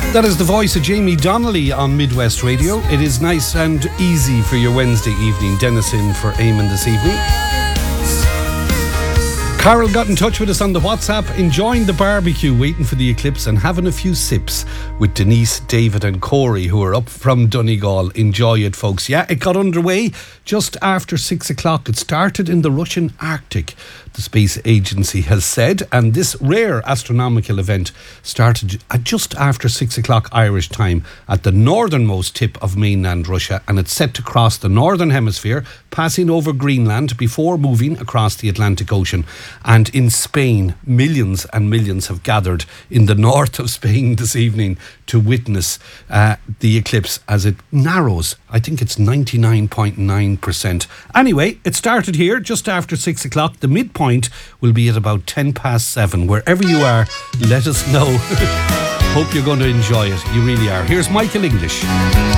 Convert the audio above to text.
That is the voice of Jamie Donnelly on Midwest Radio. It is nice and easy for your Wednesday evening. Dennis in for Eamon this evening. Carol got in touch with us on the WhatsApp, enjoying the barbecue, waiting for the eclipse and having a few sips with Denise, David and Corey, who are up from Donegal. Enjoy it, folks. Yeah, it got underway just after 6 o'clock. It started in the Russian Arctic, the space agency has said, and this rare astronomical event started at just after 6 o'clock Irish time at the northernmost tip of mainland Russia, and it's set to cross the northern hemisphere, passing over Greenland before moving across the Atlantic Ocean. And in Spain, millions and millions have gathered in the north of Spain this evening to witness the eclipse as it narrows. I think it's 99.9%. Anyway, it started here just after 6 o'clock. The midpoint will be at about 7:10. Wherever you are, let us know. Hope you're going to enjoy it. You really are. Here's Michael English.